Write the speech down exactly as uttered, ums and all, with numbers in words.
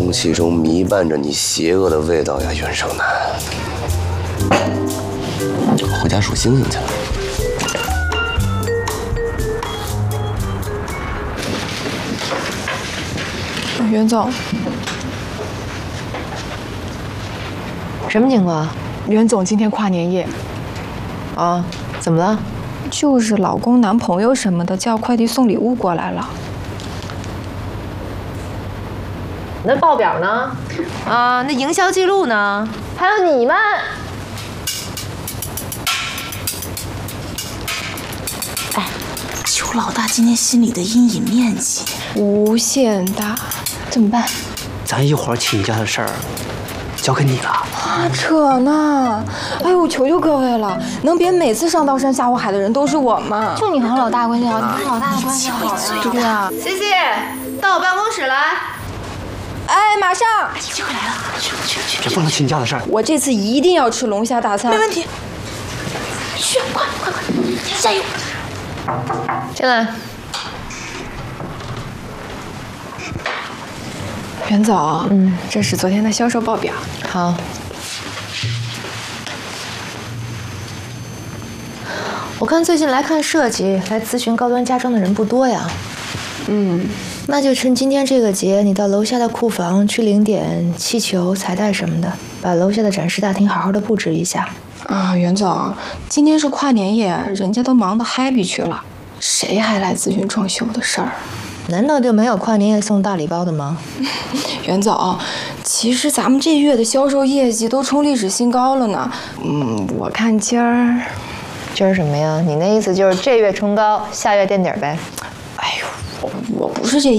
空气中弥漫着你邪恶的味道呀，袁胜男。回家数星星去了。 袁总， 什么情况？ 袁总今天跨年夜。 啊，怎么了？ 就是老公、男朋友什么的叫快递送礼物过来了。 那报表呢？啊，那营销记录呢？还有你们。 哎，邱老大今天心里的阴影面积无限大，怎么办？ 咱一会儿请假的事儿，交给你了。 啊，扯呢！哎呦，求求各位了，能别每次上刀山下火海的人都是我吗？ 就你和老大关系好，你和老大的关系好呀。 对呀。 C C， 到我办公室来。 哎，马上！ 机会来了，去去去！ 别忘了请假的事儿。 我这次一定要吃龙虾大餐。 没问题。去，快快快，加油！ 进来。 袁总，嗯，这是昨天的销售报表。 好。我看最近来看设计、来咨询高端家装的人不多呀。嗯，那就趁今天这个节，你到楼下的库房去领点气球、彩带什么的，把楼下的展示大厅好好的布置一下。 啊，袁总，今天是跨年夜，人家都忙得 happy 去了，谁还来咨询装修的事儿？ 难道就没有跨年夜送大礼包的吗？ 袁总，其实咱们这月的销售业绩都冲历史新高了呢。嗯，我看今儿， 今儿什么呀？你那意思就是这月冲高，下月垫底呗？ 哎呦，我我不是这